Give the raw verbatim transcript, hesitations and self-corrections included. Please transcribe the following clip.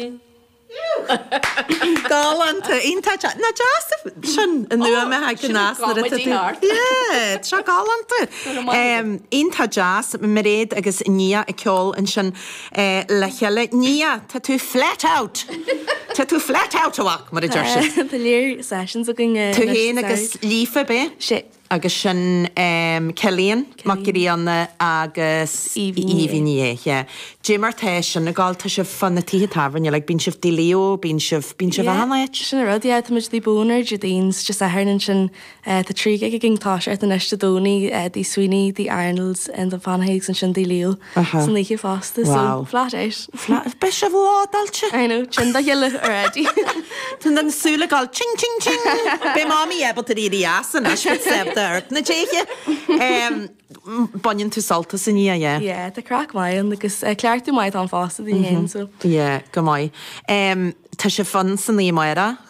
Galanta ínta na jazz sin an nua me ha gnas na se galanta ínta jazz me réad agus ní a ceol an sin le cheile ní tá tú flat out Tá tú flat out aach mar a deir Tá léir sessions a gin tú héana agus lífa be sé agus sin Celíon Macíanna agus Íhíní Jimmar te sin na gáilta se fan na títhe tahann le bín sih dí leo bín sih bín sih bhanaid sin rud é muid dí búnar de daons just a hairnan sin tá trí ag gingtá ar an eiste dónaí dí Sweeney dí Arnolds an do fanhéigs an sin dí leo san líché fásta so flat éis be se bhdalse I know sin da heile already Tún an súla gáil ching ching ching be máí ebal a í asan a sebta na téiche banin tú salta san ní é yeah tá crack maian agus ceartú maiid an fásta dí hen so yeah go maiid Tá se fan san í maira